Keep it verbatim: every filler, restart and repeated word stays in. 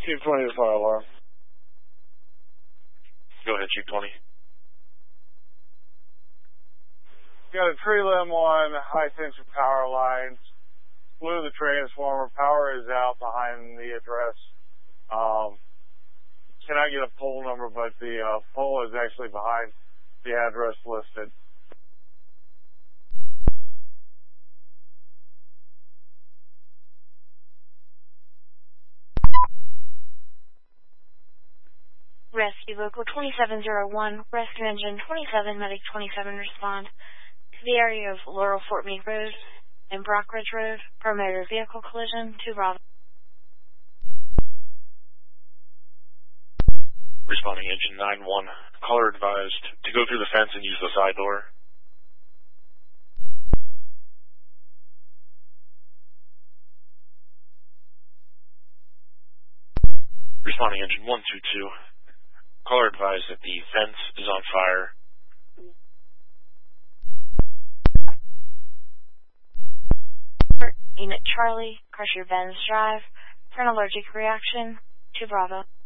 Chief twenty to fire alarm. Go ahead, Chief twenty. Got a tree limb on high tension power lines. Blew the transformer. Power is out behind the address. Um, cannot get a pole number, but the uh, pole is actually behind the address listed. Rescue Local twenty-seven oh one, Rescue Engine twenty-seven, Medic twenty-seven respond to the area of Laurel Fort Meade Road and Brockridge Road for a motor vehicle collision. Two Bravo. Responding Engine nine one. Caller advised to go through the fence and use the side door. Responding Engine one two two. Caller advised that the fence is on fire. Unit Charlie, Crusher Benz Drive, for an allergic reaction. Two Bravo.